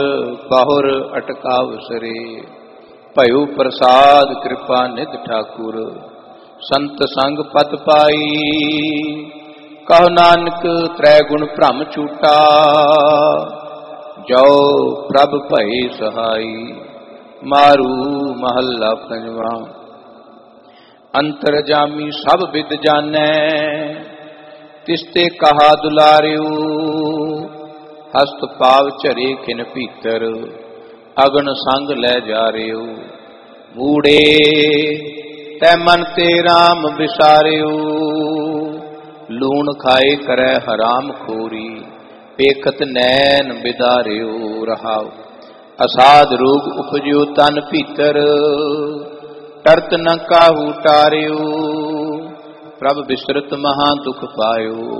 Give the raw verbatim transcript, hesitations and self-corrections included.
ਬਾਹੁਰ ਅਟਕਾਵਸਰੇ। ਭਇਓ ਪ੍ਰਸਾਦ ਕਿਰਪਾ ਨਿਧ ਠਾਕੁਰ, ਸੰਤ ਸੰਗ ਪਤ ਪਾਈ। ਕਹੋ ਨਾਨਕ ਤ੍ਰੈ ਗੁਣ ਭ੍ਰਮ ਛੂਟਾ, ਜੋ ਪ੍ਰਭ ਭਏ ਸਹਾਈ। ਮਾਰੂ ਮਹੱਲਾ ਪੰਜਵਾ। ਅੰਤਰਜਾਮੀ ਸਭ ਵਿਦ ਜਾਨੈ, ਤਿਸਤੇ ਕਹਾ ਦੁਲਾਰਿਓ। ਹਸਤ ਪਾਵ ਝਰੇ ਖਿਨ ਭੀਤਰ, ਅਗਨ ਸੰਗ ਲੈ ਜਾ ਰਿਓ। ਮੂੜੇ ਤੈ ਮਨ ਤੇ ਰਾਮ ਵਿਸਾਰਿਓ, ਲੂਣ ਖਾਏ ਕਰੈ ਹਰਾਮ ਖੋਰੀ। ਪੇਖਤ ਨੈਣ ਬਿਦਾਰਿਓ ਰਹਾਉ। ਅਸਾਧ ਰੋਗ ਉਪਜਿਓ ਤਨ ਭੀਤਰ, ਟਰਤ ਨ ਕਾਹੂ ਟਾਰਿਓ। ਪ੍ਰਭ ਬਿਸਰਤ ਮਹਾ ਦੁਖ ਪਾਇਓ।